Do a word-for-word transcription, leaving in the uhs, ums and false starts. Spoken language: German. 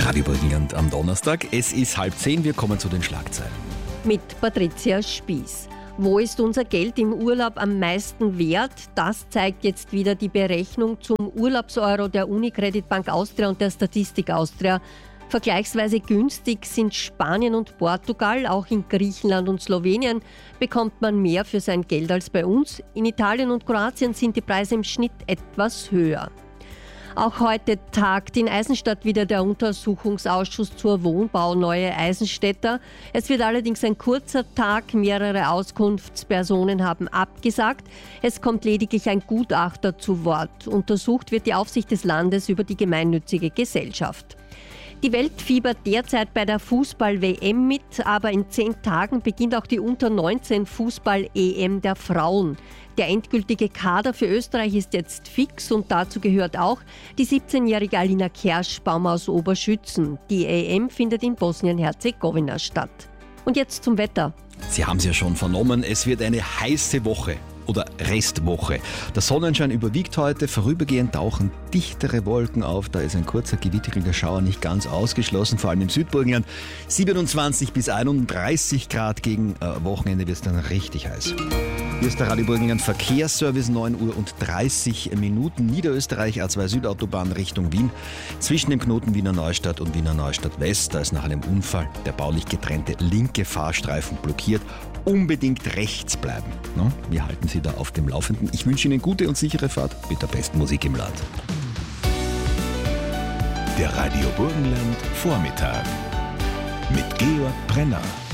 Radio Burgenland am Donnerstag. Es ist halb zehn, wir kommen zu den Schlagzeilen. Mit Patricia Spieß. Wo ist unser Geld im Urlaub am meisten wert? Das zeigt jetzt wieder die Berechnung zum Urlaubseuro der Unicredit Bank Austria und der Statistik Austria. Vergleichsweise günstig sind Spanien und Portugal, auch in Griechenland und Slowenien bekommt man mehr für sein Geld als bei uns. In Italien und Kroatien sind die Preise im Schnitt etwas höher. Auch heute tagt in Eisenstadt wieder der Untersuchungsausschuss zur Wohnbau Neue Eisenstädter. Es wird allerdings ein kurzer Tag. Mehrere Auskunftspersonen haben abgesagt. Es kommt lediglich ein Gutachter zu Wort. Untersucht wird die Aufsicht des Landes über die gemeinnützige Gesellschaft. Die Welt fiebert derzeit bei der Fußball-W M mit, aber in zehn Tagen beginnt auch die Unter neunzehn Fußball-E M der Frauen. Der endgültige Kader für Österreich ist jetzt fix und dazu gehört auch die siebzehnjährige Alina Kerschbaum aus Oberschützen. Die E M findet in Bosnien-Herzegowina statt. Und jetzt zum Wetter. Sie haben es ja schon vernommen, es wird eine heiße Woche. Oder Restwoche. Der Sonnenschein überwiegt heute, vorübergehend tauchen dichtere Wolken auf. Da ist ein kurzer gewitteriger Schauer nicht ganz ausgeschlossen, vor allem im Südburgenland. siebenundzwanzig bis einunddreißig Grad, gegen äh, Wochenende wird es dann richtig heiß. Hier ist der Radio Burgenland Verkehrsservice, neun Uhr und dreißig Minuten. Niederösterreich A zwei Südautobahn Richtung Wien. Zwischen dem Knoten Wiener Neustadt und Wiener Neustadt West, da ist nach einem Unfall der baulich getrennte linke Fahrstreifen blockiert. Unbedingt rechts bleiben. No? Wir halten Sie da auf dem Laufenden. Ich wünsche Ihnen gute und sichere Fahrt mit der besten Musik im Land. Der Radio Burgenland Vormittag mit Georg Brenner.